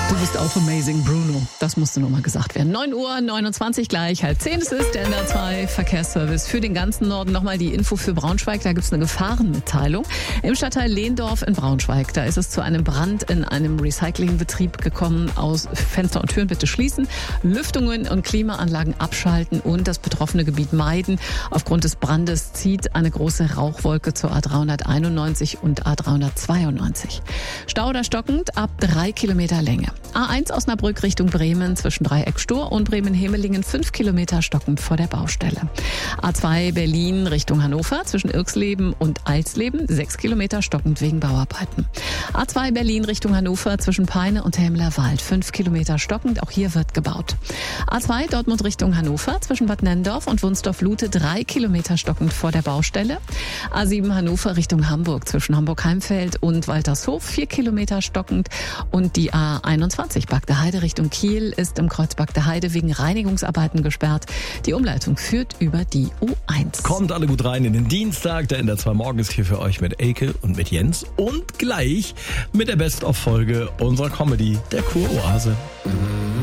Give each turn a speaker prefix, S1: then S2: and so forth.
S1: Du bist auch amazing, Bruno. Das musste nur mal gesagt werden. 9:29 Uhr gleich, 9:30. Es ist der NDR 2 Verkehrsservice. Für den ganzen Norden nochmal die Info für Braunschweig. Da gibt es eine Gefahrenmitteilung. Im Stadtteil Lehndorf in Braunschweig, da ist es zu einem Brand in einem Recyclingbetrieb gekommen. Aus Fenster und Türen bitte schließen, Lüftungen und Klimaanlagen abschalten und das betroffene Gebiet meiden. Aufgrund des Brandes zieht eine große Rauchwolke zur A391 und A392. Stau oder stockend ab 3 Kilometer Länge. A1 Osnabrück Richtung Bremen zwischen Dreieck-Stur und Bremen-Hemelingen 5 Kilometer stockend vor der Baustelle. A2 Berlin Richtung Hannover zwischen Irxleben und Alsleben 6 Kilometer stockend wegen Bauarbeiten. A2 Berlin Richtung Hannover zwischen Peine und Helmlerwald 5 Kilometer stockend, auch hier wird gebaut. A2 Dortmund Richtung Hannover zwischen Bad Nenndorf und Wunsdorf-Lute 3 Kilometer stockend vor der Baustelle. A7 Hannover Richtung Hamburg zwischen Hamburg-Heimfeld und Waltershof 4 Kilometer stockend und die A21 Bagde Heide Richtung Kiel ist im Kreuz Bagde Heide wegen Reinigungsarbeiten gesperrt. Die Umleitung führt über die U1.
S2: Kommt alle gut rein in den Dienstag. Der NDR 2 Morgen ist hier für euch mit Elke und mit Jens und gleich mit der Best-of-Folge unserer Comedy, der Kuroase.